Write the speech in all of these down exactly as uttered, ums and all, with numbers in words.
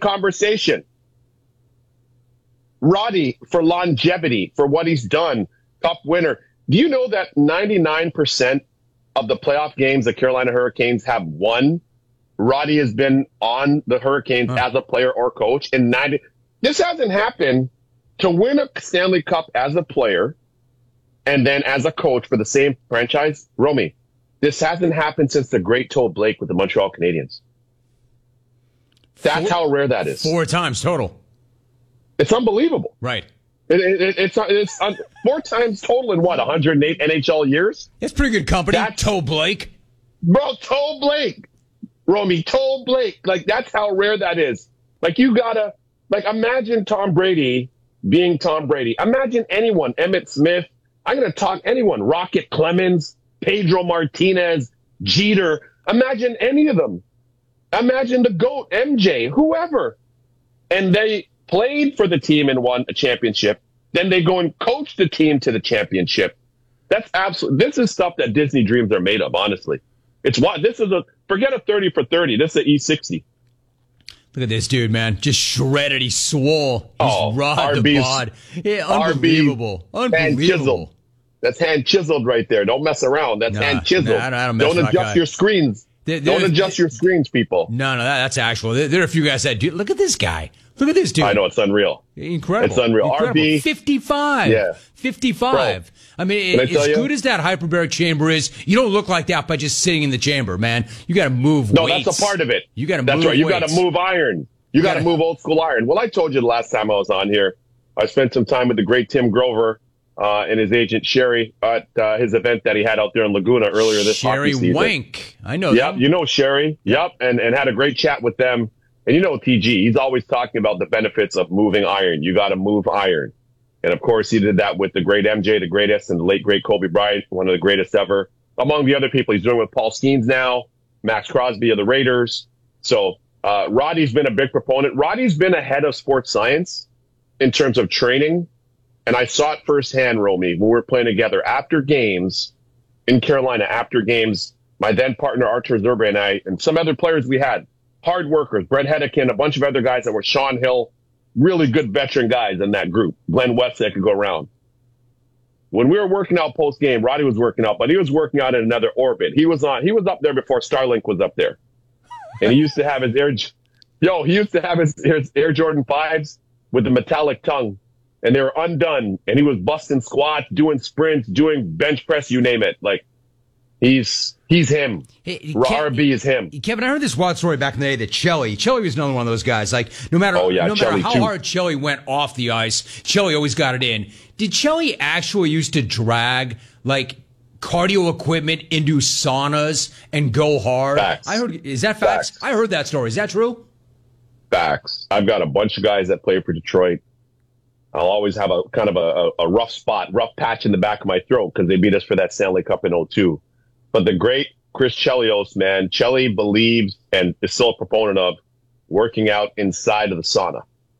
conversation. Roddy, for longevity, for what he's done, Cup winner. Do you know that ninety-nine percent of the playoff games the Carolina Hurricanes have won, Roddy has been on the Hurricanes huh. as a player or coach? In ninety, this hasn't happened. To win a Stanley Cup as a player and then as a coach for the same franchise, Romy, this hasn't happened since the great Toe Blake with the Montreal Canadiens. That's four, how rare that is. Four times total. It's unbelievable. Right. It, it, it's it's uh, four times total in what, one hundred eight N H L years? It's pretty good company. That's, Toe Blake. Bro, Toe Blake. Romy, Toe Blake. Like, that's how rare that is. Like, you gotta, like, imagine Tom Brady being Tom Brady. Imagine anyone, Emmitt Smith. I'm going to talk anyone, Rocket Clemens, Pedro Martinez, Jeter. Imagine any of them. Imagine the GOAT, M J, whoever. And they played for the team and won a championship. Then they go and coach the team to the championship. That's absolute. This is stuff that Disney dreams are made of, honestly. It's what this is a, forget a thirty for thirty. This is an E sixty. Look at this dude, man. Just shredded. He's swole. He's oh, rod the bod. Yeah, unbelievable. R B, unbelievable. That's hand chiseled right there. Don't mess around. That's nah, hand chiseled. Nah, I don't, I don't, don't adjust your screens. There, don't adjust your screens, people. No, no, that, that's actual. There, there are a few guys that do. Look at this guy. Look at this dude. I know, it's unreal. Incredible. It's unreal. Incredible. R B. fifty-five. Yeah. fifty-five. Bro, I mean, it, as good you? as that hyperbaric chamber is, you don't look like that by just sitting in the chamber, man. You got to move no, weights. No, that's a part of it. You got to move That's right. You got weights. to move iron. You, you got to move old school iron. Well, I told you the last time I was on here, I spent some time with the great Tim Grover uh, and his agent Sherry at uh, his event that he had out there in Laguna earlier this Sherry hockey season. Wank. I know Yep, them. you know Sherry. Yep, and, and had a great chat with them. And you know T G, he's always talking about the benefits of moving iron. You got to move iron. And, of course, he did that with the great M J, the greatest, and the late, great Kobe Bryant, one of the greatest ever. Among the other people, he's doing with Paul Skeens now, Max Crosby of the Raiders. So uh, Roddy's been a big proponent. Roddy's been ahead of sports science in terms of training. And I saw it firsthand, Romy, when we were playing together after games in Carolina, after games, my then partner Artur Zerbe and I, and some other players we had, hard workers, Brett Hedekin, a bunch of other guys that were Sean Hill, really good veteran guys in that group. Glenn West that could go around. When we were working out post game, Roddy was working out, but he was working out in another orbit. He was on. He was up there before Starlink was up there, and he used to have his Air. Yo, he used to have his, his Air Jordan fives with the metallic tongue, and they were undone. And he was busting squats, doing sprints, doing bench press, you name it. Like he's. He's him. Hey, R B is him. Kevin, I heard this wild story back in the day that Chelly, Chelly was another one of those guys. Like, no matter, oh, yeah, no matter how too. hard Chelly went off the ice, Chelly always got it in. Did Chelly actually used to drag, like, cardio equipment into saunas and go hard? Facts. I heard, is that facts? facts? I heard that story. Is that true? Facts. I've got a bunch of guys that play for Detroit. I'll always have a kind of a, a rough spot, rough patch in the back of my throat because they beat us for that Stanley Cup in oh two. But the great Chris Chelios, man, Chelly believes and is still a proponent of working out inside of the sauna,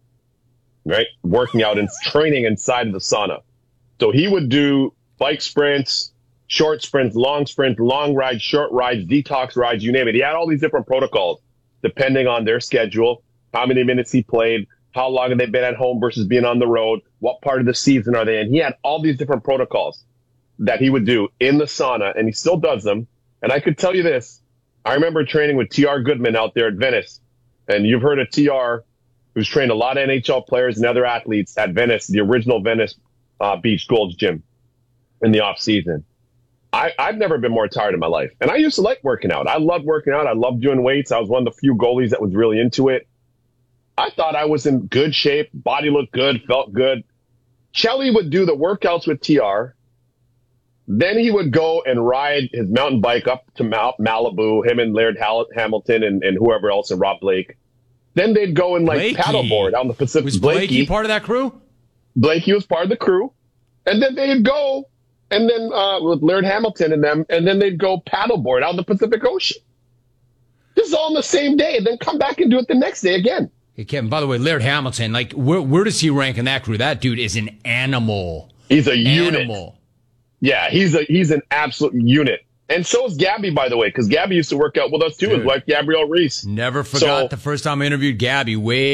right? Working out and training inside of the sauna. So he would do bike sprints, short sprints, long sprints, long rides, short rides, detox rides, you name it. He had all these different protocols depending on their schedule, how many minutes he played, how long have they been at home versus being on the road, what part of the season are they in. He had all these different protocols that he would do in the sauna, and he still does them. And I could tell you this. I remember training with T R Goodman out there at Venice. And you've heard of T R, who's trained a lot of N H L players and other athletes at Venice, the original Venice uh, Beach Gold's Gym in the off season. I, I've never been more tired in my life. And I used to like working out. I loved working out. I loved doing weights. I was one of the few goalies that was really into it. I thought I was in good shape. Body looked good, felt good. Chelly would do the workouts with T R. Then he would go and ride his mountain bike up to Mal- Malibu, him and Laird Hall- Hamilton and, and whoever else, and Rob Blake. Then they'd go and like Blakey. paddleboard on the Pacific. Was Blakey, Blakey part of that crew? Blakey was part of the crew. And then they'd go, and then uh, with Laird Hamilton and them, and then they'd go paddleboard out in the Pacific Ocean. This is all on the same day, and then come back and do it the next day again. Hey, Kevin, by the way, Laird Hamilton, like, where, where does he rank in that crew? That dude is an animal. He's a unit. Animal. Yeah, he's a he's an absolute unit. And so is Gabby, by the way, because Gabby used to work out with us, too, Dude. his wife, Gabrielle Reese. Never forgot so, the first time I interviewed Gabby way